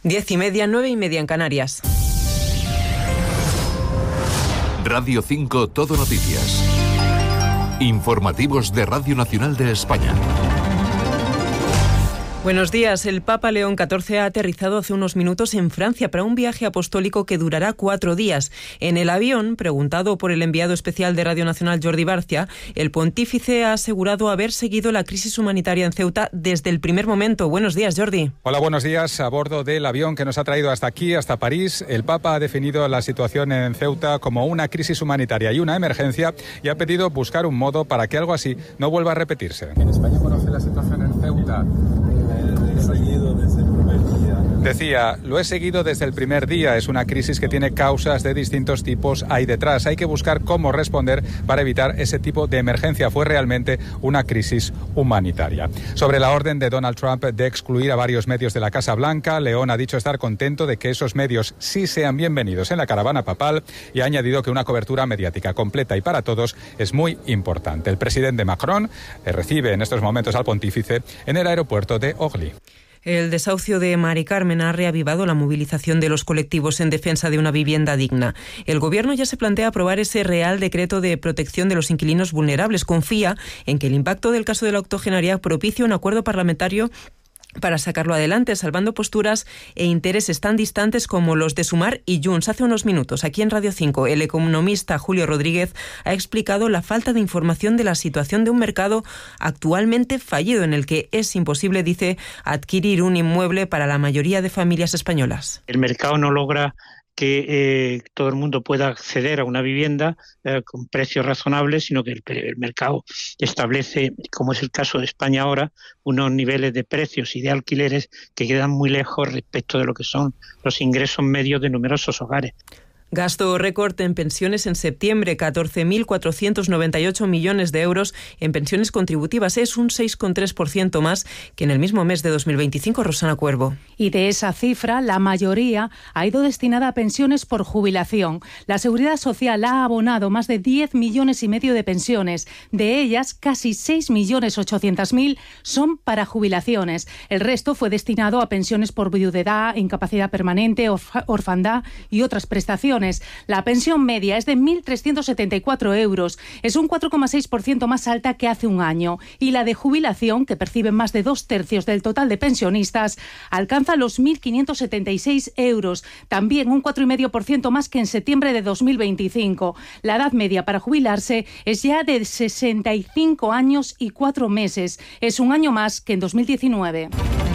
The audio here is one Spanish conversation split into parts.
10:30, 9:30 en Canarias. Radio 5 Todo Noticias. Informativos de Radio Nacional de España. Buenos días. El Papa León XIV ha aterrizado hace unos minutos en Francia para un viaje apostólico que durará 4 días. En el avión, preguntado por el enviado especial de Radio Nacional Jordi Barcia, el pontífice ha asegurado haber seguido la crisis humanitaria en Ceuta desde el primer momento. Buenos días, Jordi. Hola, buenos días. A bordo del avión que nos ha traído hasta aquí, hasta París, el Papa ha definido la situación en Ceuta como una crisis humanitaria y una emergencia y ha pedido buscar un modo para que algo así no vuelva a repetirse. En España conoce la situación en Ceuta. Decía, lo he seguido desde el primer día. Es una crisis que tiene causas de distintos tipos ahí detrás. Hay que buscar cómo responder para evitar ese tipo de emergencia. Fue realmente una crisis humanitaria. Sobre la orden de Donald Trump de excluir a varios medios de la Casa Blanca, León ha dicho estar contento de que esos medios sí sean bienvenidos en la caravana papal y ha añadido que una cobertura mediática completa y para todos es muy importante. El presidente Macron recibe en estos momentos al pontífice en el aeropuerto de Orly. El desahucio de Mari Carmen ha reavivado la movilización de los colectivos en defensa de una vivienda digna. El Gobierno ya se plantea aprobar ese Real Decreto de protección de los inquilinos vulnerables. Confía en que el impacto del caso de la octogenaria propicie un acuerdo parlamentario para sacarlo adelante, salvando posturas e intereses tan distantes como los de Sumar y Junts. Hace unos minutos, aquí en Radio 5, el economista Julio Rodríguez ha explicado la falta de información de la situación de un mercado actualmente fallido, en el que es imposible, dice, adquirir un inmueble para la mayoría de familias españolas. El mercado no logra que todo el mundo pueda acceder a una vivienda con precios razonables, sino que el mercado establece, como es el caso de España ahora, unos niveles de precios y de alquileres que quedan muy lejos respecto de lo que son los ingresos medios de numerosos hogares. Gasto récord en pensiones en septiembre, 14.498 millones de euros en pensiones contributivas. Es un 6,3% más que en el mismo mes de 2025, Rosana Cuervo. Y de esa cifra, la mayoría ha ido destinada a pensiones por jubilación. La Seguridad Social ha abonado más de 10,5 millones de pensiones. De ellas, casi 6,8 millones son para jubilaciones. El resto fue destinado a pensiones por viudedad, incapacidad permanente, orfandad y otras prestaciones. La pensión media es de 1.374 euros. Es un 4,6% más alta que hace un año. Y la de jubilación, que perciben más de 2/3 del total de pensionistas, alcanza los 1.576 euros. También un 4,5% más que en septiembre de 2025. La edad media para jubilarse es ya de 65 años y 4 meses. Es un año más que en 2019.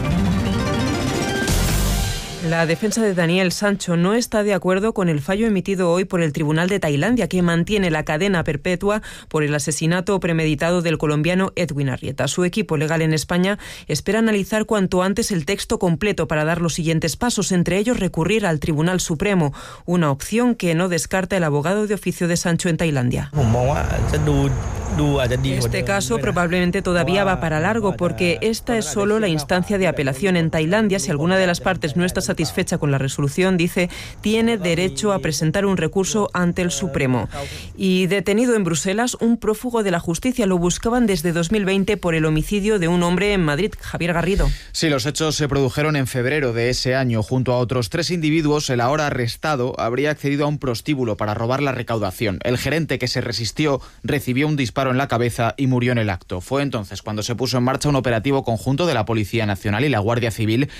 La defensa de Daniel Sancho no está de acuerdo con el fallo emitido hoy por el Tribunal de Tailandia, que mantiene la cadena perpetua por el asesinato premeditado del colombiano Edwin Arrieta. Su equipo legal en España espera analizar cuanto antes el texto completo para dar los siguientes pasos, entre ellos recurrir al Tribunal Supremo, una opción que no descarta el abogado de oficio de Sancho en Tailandia. Este caso probablemente todavía va para largo, porque esta es solo la instancia de apelación en Tailandia. Si alguna de las partes no está satisfecha con la resolución, dice, tiene derecho a presentar un recurso ante el Supremo. Y detenido en Bruselas, un prófugo de la justicia. Lo buscaban desde 2020 por el homicidio de un hombre en Madrid. Javier Garrido. Sí, los hechos se produjeron en febrero de ese año. Junto a otros 3 individuos, el ahora arrestado habría accedido a un prostíbulo para robar la recaudación. El gerente, que se resistió, recibió un disparo en la cabeza y murió en el acto. Fue entonces cuando se puso en marcha un operativo conjunto de la Policía Nacional y la Guardia Civil